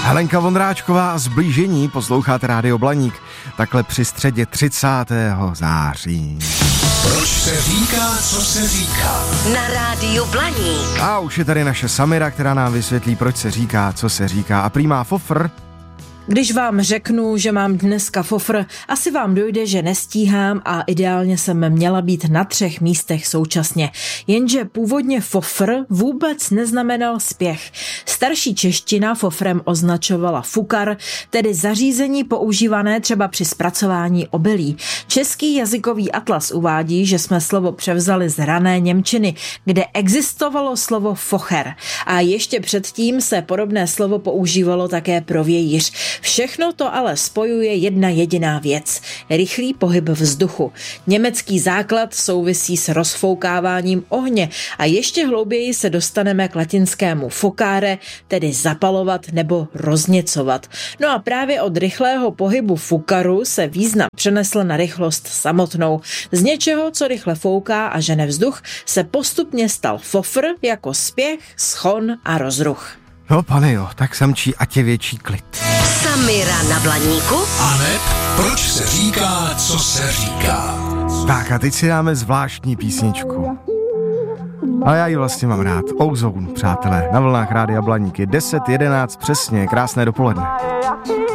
Helenka Vondráčková a Zblížení, posloucháte Rádio Blaník, takhle při středě 30. září. Proč se říká, co se říká? Na Rádiu Blaník. A už je tady naše Samira, která nám vysvětlí, proč se říká, co se říká. A prý má fofr. Když vám řeknu, že mám dneska fofr, asi vám dojde, že nestíhám a ideálně jsem měla být na 3 místech současně. Jenže původně fofr vůbec neznamenal spěch. Starší čeština fofrem označovala fukar, tedy zařízení používané třeba při zpracování obilí. Český jazykový atlas uvádí, že jsme slovo převzali z rané němčiny, kde existovalo slovo focher. A ještě předtím se podobné slovo používalo také pro vějíř. Všechno to ale spojuje jedna jediná věc. Rychlý pohyb vzduchu. Německý základ souvisí s rozfoukáváním ohně a ještě hlouběji se dostaneme k latinskému focare, tedy zapalovat nebo rozněcovat. No a právě od rychlého pohybu fukaru se význam přenesl na rychlost samotnou. Z něčeho, co rychle fouká a žene vzduch, se postupně stal fofr jako spěch, schon a rozruch. No pane jo, tak samčí, ať je větší klid. Samira na Blaníku. Aneb, proč se říká, co se říká? Tak a teď si dáme zvláštní písničku. A já ji vlastně mám rád. Ozone, přátelé, na vlnách Rádia Blaník je 10:11 přesně, krásné dopoledne.